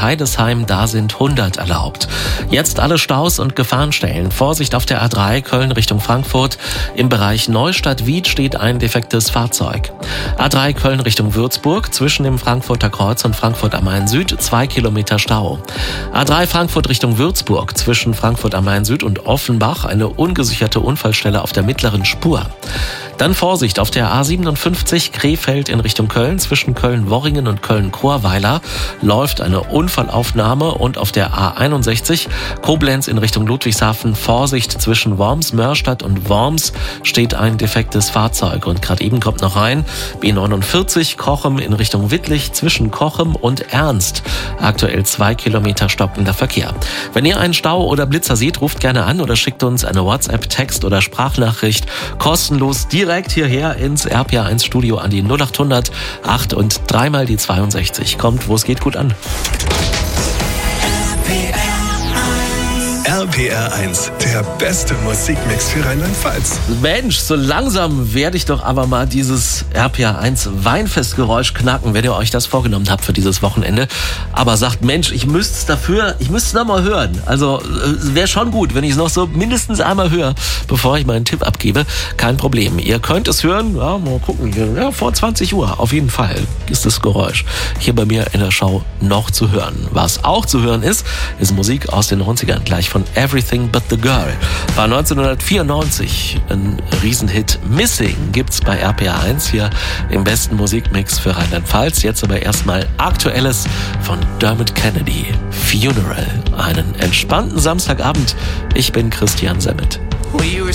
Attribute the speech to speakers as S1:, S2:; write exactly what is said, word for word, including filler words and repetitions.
S1: Heidesheim, da sind hundert erlaubt. Jetzt alle Staus und Gefahrenstellen. Vorsicht auf der A drei, Köln Richtung Frankfurt. Im Bereich Neustadt-Wied steht ein defektes Fahrzeug. A drei Köln Richtung Würzburg, zwischen dem Frankfurter Kreuz und Frankfurt am Main Süd, zwei Kilometer Stau. A drei Frankfurt Richtung Würzburg, zwischen Frankfurt am Main Süd und Offenbach, eine ungesicherte Unfallstelle auf der mittleren Spur. Dann Vorsicht auf der A siebenundfünfzig Krefeld in Richtung Köln, zwischen Köln-Worringen und Köln-Chorweiler läuft eine Unfallaufnahme, und auf der A einundsechzig Koblenz in Richtung Ludwigshafen Vorsicht, zwischen Worms, Mörstadt und Worms steht ein defektes Fahrzeug. Und gerade eben kommt noch rein B neunundvierzig Cochem in Richtung Wittlich, zwischen Cochem und Ernst aktuell zwei Kilometer stockender Verkehr. Wenn ihr einen Stau oder Blitzer seht, ruft gerne an oder schickt uns eine WhatsApp, Text oder Sprachnachricht kostenlos direkt hierher ins R P R eins Studio an die null achthundert acht und dreimal die zweiundsechzig. Kommt, wo es geht, gut an.
S2: R P R eins, der beste Musikmix für Rheinland-Pfalz.
S1: Mensch, so langsam werde ich doch aber mal dieses R P R eins Weinfestgeräusch knacken, wenn ihr euch das vorgenommen habt für dieses Wochenende. Aber sagt, Mensch, ich müsste es dafür, ich müsste es nochmal hören. Also wäre schon gut, wenn ich es noch so mindestens einmal höre, bevor ich meinen Tipp abgebe. Kein Problem. Ihr könnt es hören, ja, mal gucken, ja, vor zwanzig Uhr auf jeden Fall ist das Geräusch hier bei mir in der Show noch zu hören. Was auch zu hören ist, ist Musik aus den neunzigern, gleich von Everything But The Girl. War neunzehnhundertvierundneunzig ein Riesenhit. Missing gibt's bei R P R eins hier im besten Musikmix für Rheinland-Pfalz. Jetzt aber erstmal Aktuelles von Dermot Kennedy. Funeral. Einen entspannten Samstagabend. Ich bin Christian Semmet.